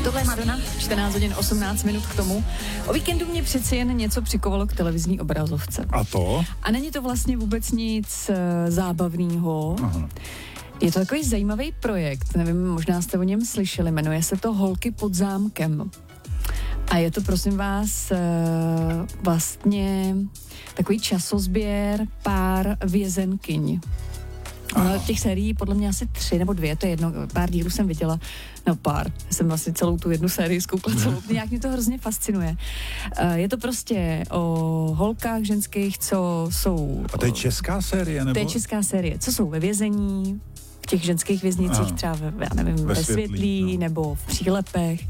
Tohle je Madonna, 14 hodin 18 minut k tomu. O víkendu mě přeci jen něco přikovalo k televizní obrazovce. A to? A není to vlastně vůbec nic zábavného. Aha. Je to takový zajímavý projekt, nevím, možná jste o něm slyšeli, jmenuje se to Holky pod zámkem. A je to, prosím vás, vlastně takový časozběr pár vězenkyň. No, těch sérií podle mě asi 3 nebo 2, to je jedno, pár dílů jsem viděla, no pár, já jsem vlastně celou tu jednu sérii zkoukla celou, nějak mě to hrozně fascinuje. Je to prostě o holkách ženských, co jsou... A to je česká série, nebo? To je česká série, co jsou ve vězení, v těch ženských věznicích, třeba ve Světlí, nebo v Přílepech.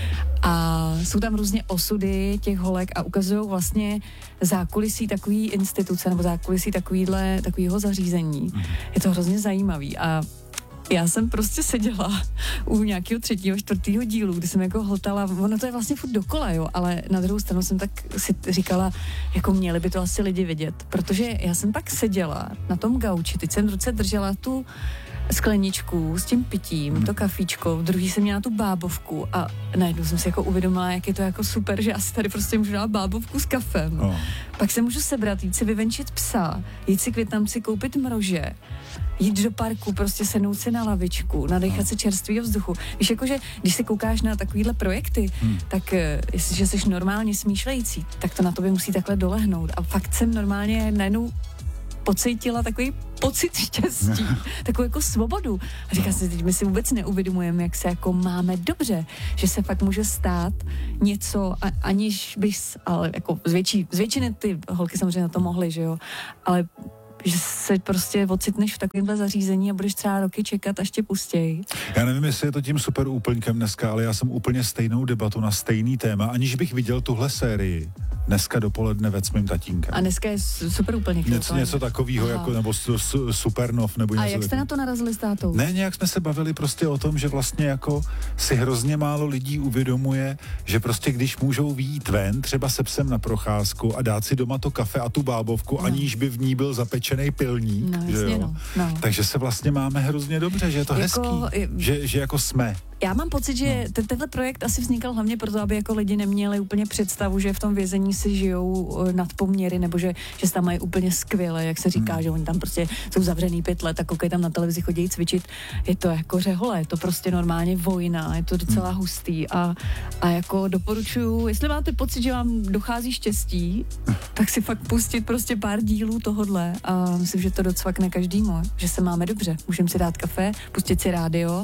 A jsou tam různě osudy těch holek a ukazují vlastně zákulisí takový instituce nebo zákulisí takovýho zařízení. Je to hrozně zajímavý a já jsem prostě seděla u nějakého 3., 4. dílu, kdy jsem jako hltala, ono to je vlastně furt dokola, jo, ale na druhou stranu jsem tak si říkala, jako měli by to asi lidi vidět, protože já jsem pak seděla na tom gauči, teď jsem v ruce držela tu skleničku s tím pitím, to kafíčko, v druhý jsem měla tu bábovku a najednou jsem si jako uvědomila, jak je to jako super, že já si tady prostě můžu dát bábovku s kafem. Oh. Pak se můžu sebrat, jít si vyvenčit psa, jít si k Vietnamci koupit mrože, jít do parku, prostě sednout si na lavičku, nadechat si čerstvýho vzduchu. Víš, jakože, když se koukáš na takovýhle projekty, tak jestliže jsi normálně smýšlející, tak to na tobě musí takhle dolehnout. A fakt jsem normálně najednou pocítila takový pocit štěstí, takovou jako svobodu. A říká se, teď my si vůbec neuvědomujeme, jak se jako máme dobře, že se fakt může stát něco, aniž bys, ale jako z většiny ty holky samozřejmě na to mohly, že jo, ale že se prostě ocitneš v takovémhle zařízení a budeš třeba roky čekat, až tě pustěj. Já nevím, jestli je to tím super úplňkem dneska, ale já jsem úplně stejnou debatu na stejný téma, aniž bych viděl tuhle sérii. Dneska dopoledne s mým tatínkem. A dneska je super úplněk. Něco takového, jako, nebo Supernov, nebo něco. A jak jste na to narazili s tátou? Ne, nějak jsme se bavili prostě o tom, že vlastně jako si hrozně málo lidí uvědomuje, že prostě když můžou vyjít ven, třeba se psem na procházku a dát si doma to kafe a tu bábovku, aniž by v ní byl zapečený pilník. No, jasně, no. Takže se vlastně máme hrozně dobře, že je to hezký, že jako jsme. Já mám pocit, že tenhle projekt asi vznikal hlavně proto, aby jako lidi neměli úplně představu, že v tom vězení si žijou nadpoměry, nebo že se tam mají úplně skvěle, jak se říká, že oni tam prostě jsou zavřený 5 let a koukají tam na televizi, chodí cvičit. Je to jako řehole, je to prostě normálně vojna, je to docela hustý a jako doporučuju, jestli máte pocit, že vám dochází štěstí, tak si fakt pustit prostě pár dílů tohodle a myslím, že to docvakne každému, že se máme dobře. Můžeme si dát kafe, pustit si rádio,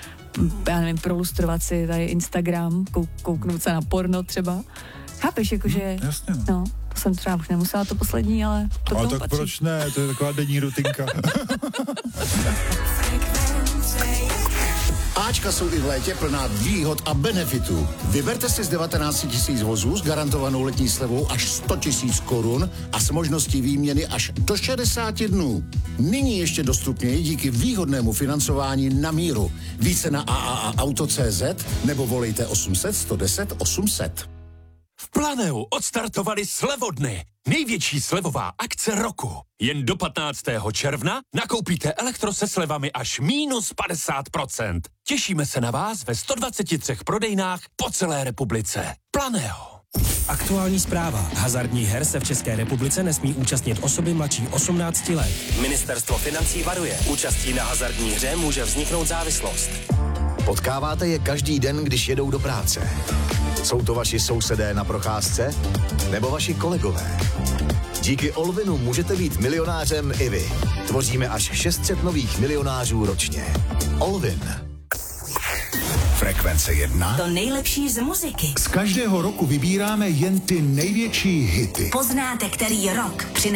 já nevím, prolustrovat si tady Instagram, kouknout se na porno třeba. Chápeš, jakože, jasně, no, to jsem třeba už nemusela to poslední, ale to ale tak patří. Proč ne, to je taková denní rutinka. Ačka jsou i v létě plná výhod a benefitů. Vyberte si z 19 000 vozů s garantovanou letní slevou až 100 000 korun a s možností výměny až do 60 dnů. Nyní ještě dostupněji díky výhodnému financování na míru. Více na AAAauto.cz nebo volejte 800 110 800. V Planeu odstartovali slevodny. Největší slevová akce roku. Jen do 15. června nakoupíte elektro se slevami až -50%. Těšíme se na vás ve 123 prodejnách po celé republice. Planeo. Aktuální zpráva. Hazardních her se v České republice nesmí účastnit osoby mladší 18 let. Ministerstvo financí varuje. Účastí na hazardní hře může vzniknout závislost. Potkáváte je každý den, když jedou do práce. Jsou to vaši sousedé na procházce? Nebo vaši kolegové? Díky Olvinu můžete být milionářem i vy. Tvoříme až 600 nových milionářů ročně. Olvin. Frekvence 1. To nejlepší z muziky. Z každého roku vybíráme jen ty největší hity. Poznáte, který rok přinese